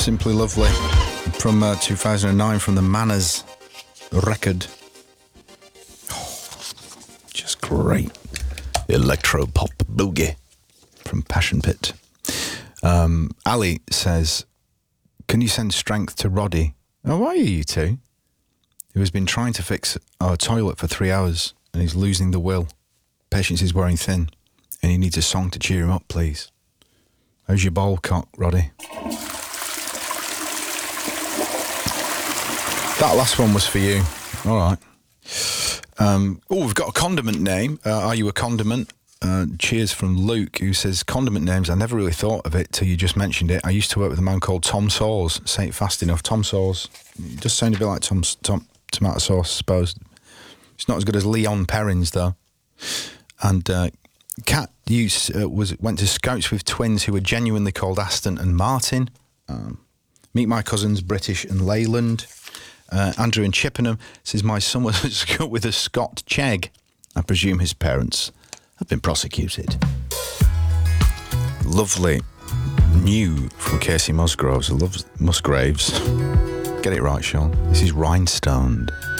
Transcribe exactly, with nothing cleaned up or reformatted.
Simply Lovely from uh, two thousand nine from the Manners record. Oh, just great. Electro pop boogie from Passion Pit. Um, Ali says, can you send strength to Roddy? Oh, why are you two? Who has been trying to fix our toilet for three hours and he's losing the will. Patience is wearing thin and he needs a song to cheer him up, please. How's your ball cock, Roddy? That last one was for you. All right. Um, oh, we've got a condiment name. Uh, are you a condiment? Uh, cheers from Luke, who says, condiment names, I never really thought of it till you just mentioned it. I used to work with a man called Tom Saws. Say it fast enough. Tom Saws. It does sound a bit like Tom's Tom, tomato sauce, I suppose. It's not as good as Leon Perrins, though. And uh, Kat Hughes uh, was, went to Scouts with twins who were genuinely called Aston and Martin. Um, meet my cousins, British and Leyland. Uh, Andrew in Chippenham says, my son was at school with a Scott Chegg. I presume his parents have been prosecuted. Lovely. New from Casey Musgraves. I love Musgraves. Get it right, Sean. This is Rhinestoned.